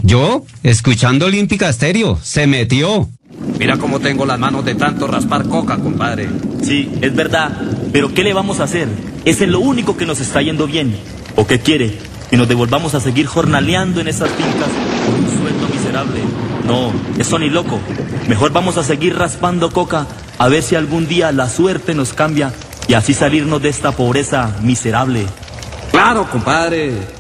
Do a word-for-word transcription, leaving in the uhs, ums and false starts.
Yo, escuchando Olímpica Estéreo, se metió. Mira cómo tengo las manos de tanto raspar coca, compadre. Sí, es verdad, pero ¿qué le vamos a hacer? Ese es lo único que nos está yendo bien. ¿O qué quiere? ¿Que nos devolvamos a seguir jornaleando en esas fincas con un sueldo miserable? No, eso ni loco. Mejor vamos a seguir raspando coca a ver si algún día la suerte nos cambia y así salirnos de esta pobreza miserable. Claro, compadre.